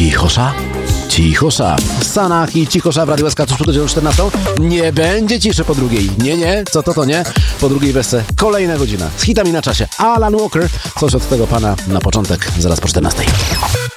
Cichosza. Sanach i Cichosza w Radiu SK tuż przed 14. Nie będzie ciszy po drugiej. Nie. Co to nie? Po drugiej wersji kolejna godzina. Z hitami na czasie. Alan Walker. Coś od tego pana na początek, zaraz po 14.